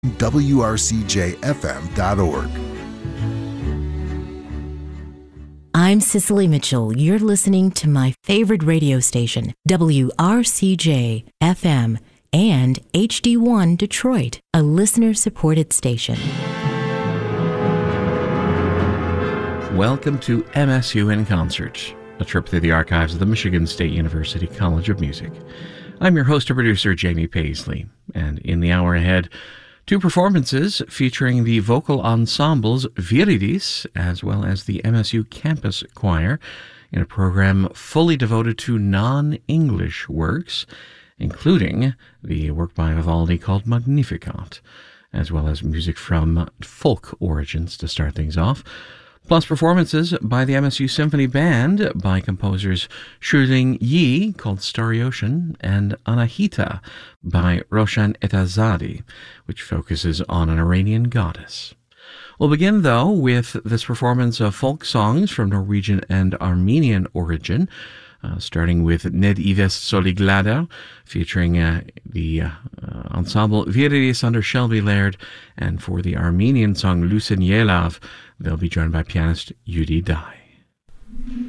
WRCJFM.org. I'm Cicely Mitchell. You're listening to my favorite radio station, WRCJ FM and HD1 Detroit, a listener-supported station. Welcome to MSU in Concert, a trip through the archives of the Michigan State University College of Music. I'm your host and producer, Jamie Paisley, and in the hour ahead, two performances featuring the vocal ensembles Viridis as well as the MSU Campus Choir in a program fully devoted to non-English works, including the work by Vivaldi called Magnificat, as well as music from folk origins to start things off, plus performances by the MSU Symphony Band by composers Shuling Yi called Starry Ocean and Anahita by Roshan Etazadi, which focuses on an Iranian goddess. We'll begin, though, with this performance of folk songs from Norwegian and Armenian origin, starting with Ned Ives Soliglada, featuring the ensemble Viridis under Shelby Laird, and for the Armenian song Lusin Yelav, they'll be joined by pianist Yudi Dai.